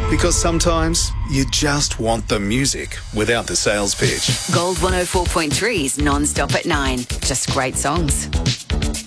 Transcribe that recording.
Because sometimes you just want the music without the sales pitch. Gold 104.3's non-stop at 9. Just great songs.